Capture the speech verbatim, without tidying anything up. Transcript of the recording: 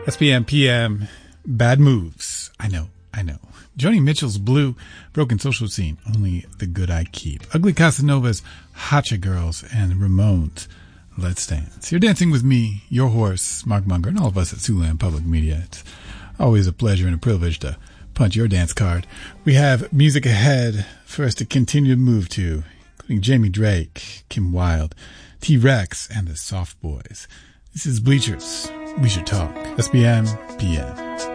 S P M P M, Bad Moves. I know, I know. Joni Mitchell's Blue, Broken Social Scene, Only the Good I Keep. Ugly Casanovas, Hacha Girls, and Ramones, Let's Dance. You're dancing with me, your horse, Mark Munger, and all of us at Siouxland Public Media. It's always a pleasure and a privilege to punch your dance card. We have music ahead for us to continue to move to, including Jamie Drake, Kim Wilde, T-Rex, and the Soft Boys. This is Bleachers. We Should Talk. S P M P M.